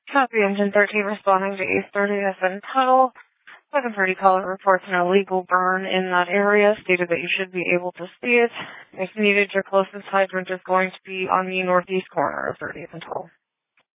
Copy Engine 13 responding to East 30th and Tuttle. 7:30 caller reports an illegal burn in that area, stated that you should be able to see it. If needed, your closest hydrant is going to be on the northeast corner of 30th and Tuttle.